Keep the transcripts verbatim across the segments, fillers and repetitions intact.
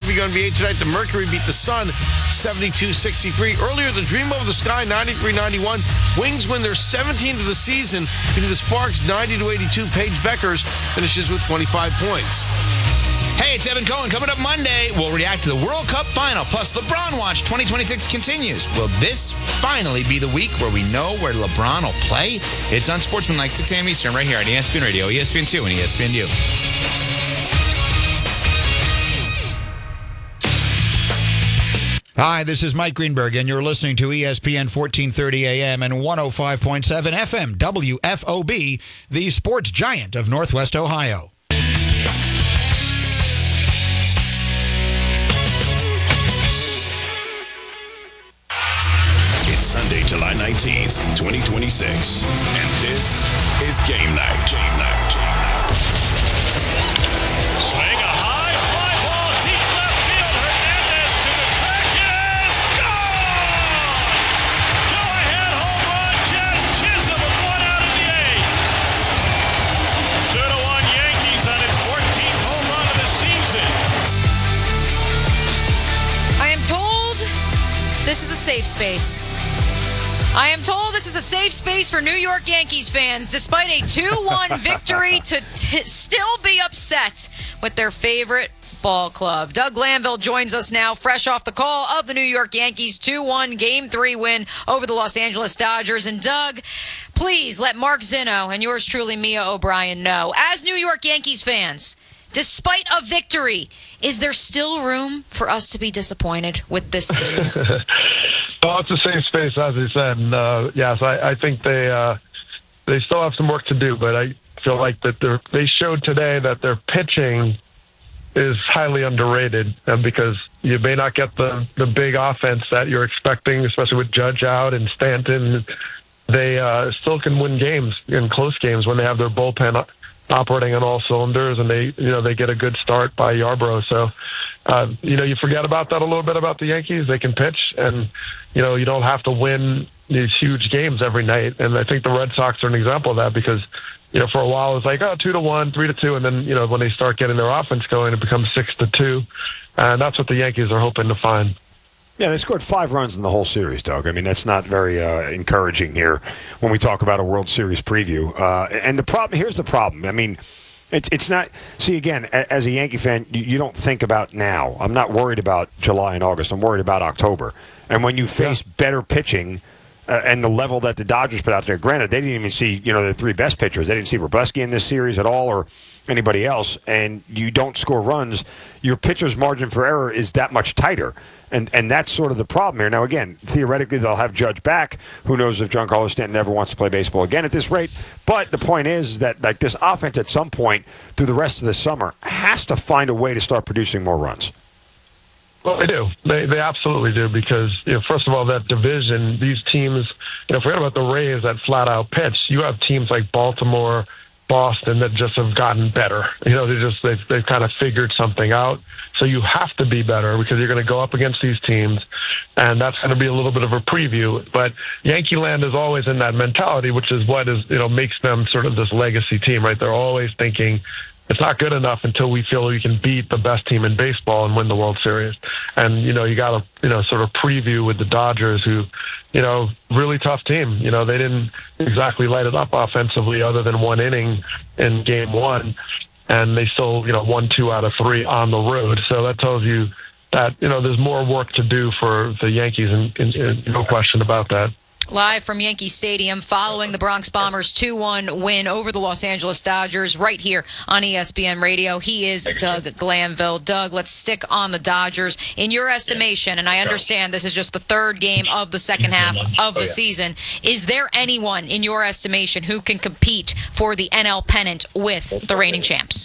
Traffic on N B A tonight. The Mercury beat the Sun seventy-two sixty-three. Earlier, the Dream Over the Sky ninety-three ninety-one. Wings win their seventeenth of the season. Beating the Sparks ninety to eighty-two. Paige Beckers finishes with twenty-five points. Hey, it's Evan Cohen. Coming up Monday, we'll react to the World Cup final. Plus, LeBron Watch twenty twenty-six continues. Will this finally be the week where we know where LeBron will play? It's on Sportsmanlike, six a.m. Eastern, right here on E S P N Radio, E S P N two, and E S P N U. Hi, this is Mike Greenberg, and you're listening to E S P N fourteen thirty A M and one oh five point seven F M, W F O B, the sports giant of Northwest Ohio. It's Sunday, July nineteenth, twenty twenty-six, and this is Game Night. Game Night. Swing a high fly ball, deep left field. Hernandez to the track. It is gone! Go-ahead home run. Jazz Chisholm with one out of the eighth. Two to one Yankees on its fourteenth home run of the season. I am told this is a safe space. I am told this is a safe space for New York Yankees fans, despite a two one victory, to t- still be upset with their favorite ball club. Doug Glanville joins us now, fresh off the call of the New York Yankees two one Game three win over the Los Angeles Dodgers. And Doug, please let Mark Zinno and yours truly, Mia O'Brien, know, as New York Yankees fans, despite a victory, is there still room for us to be disappointed with this series? Well, it's the same space, as he said. And, uh, yes, I, I think they uh, they still have some work to do, but I feel like that they're, they showed today that their pitching is highly underrated, and because you may not get the, the big offense that you're expecting, especially with Judge out and Stanton. They uh, still can win games, in close games, when they have their bullpen operating on all cylinders, and they, you know, they get a good start by Yarbrough. So, uh, you know, you forget about that a little bit about the Yankees. They can pitch, and, you know, you don't have to win these huge games every night. And I think the Red Sox are an example of that, because, you know, for a while it was like, oh, two to one, three to two. And then, you know, when they start getting their offense going, it becomes six to two. And that's what the Yankees are hoping to find. Yeah, they scored five runs in the whole series, Doug. I mean, that's not very uh, encouraging here when we talk about a World Series preview. Uh, and the problem, here's the problem. I mean, it's it's not. See, again, as a Yankee fan, you, you don't think about now. I'm not worried about July and August. I'm worried about October. And when you face yeah. better pitching uh, and the level that the Dodgers put out there, granted, they didn't even see, you know, the three best pitchers. They didn't see Robleski in this series at all, or anybody else. And you don't score runs. Your pitcher's margin for error is that much tighter. And and that's sort of the problem here. Now, again, theoretically, they'll have Judge back. Who knows if Giancarlo Stanton ever wants to play baseball again at this rate. But the point is that, like, this offense at some point through the rest of the summer has to find a way to start producing more runs. Well, they do. They they absolutely do, because, you know, first of all, that division, these teams, you know, forget about the Rays that flat-out pitch. You have teams like Baltimore, Boston that just have gotten better. You know, they just they've, they've kind of figured something out. So you have to be better, because you're going to go up against these teams, and that's going to be a little bit of a preview. But Yankee Land is always in that mentality, which is what is, you know, makes them sort of this legacy team, right? They're always thinking it's not good enough until we feel we can beat the best team in baseball and win the World Series. And, you know, you got to, you know, sort of preview with the Dodgers, who, you know, really tough team. You know, they didn't exactly light it up offensively other than one inning in game one. And they still, you know, won two out of three on the road. So that tells you that, you know, there's more work to do for the Yankees, and, and, and no question about that. Live from Yankee Stadium, following the Bronx Bombers' two one win over the Los Angeles Dodgers, right here on E S P N Radio. He is Doug Glanville. Doug, let's stick on the Dodgers. In your estimation, and I understand this is just the third game of the second half of the season, is there anyone, in your estimation, who can compete for the N L pennant with the reigning champs?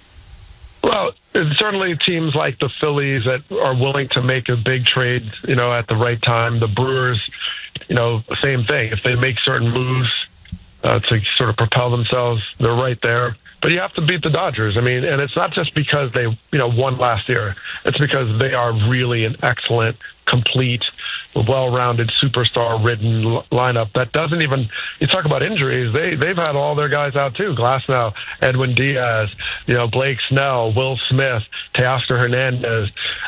Well, certainly teams like the Phillies that are willing to make a big trade, you know, at the right time. The Brewers, you know, same thing. If they make certain moves uh, to sort of propel themselves, they're right there. But you have to beat the Dodgers. I mean, and it's not just because they, you know, won last year. It's because they are really an excellent, complete, well-rounded, superstar-ridden lineup that doesn't even. You talk about injuries; they they've had all their guys out too. Glasnow, Edwin Diaz, you know, Blake Snell, Will Smith, Teoscar Hernandez.